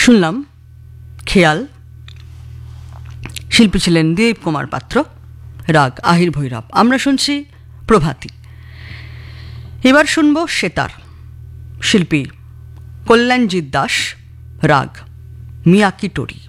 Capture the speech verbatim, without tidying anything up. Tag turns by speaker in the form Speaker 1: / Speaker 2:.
Speaker 1: শুনলাম খেয়াল, শিল্পী ছিলেন দিলীপ কুমার পাত্র, রাগ আহির ভৈরব। আমরা শুনছি প্রভাতী। এবার শুনব সেতার, শিল্পী কল্যাণজিৎ দাস, রাগ মিয়াকি টোরি।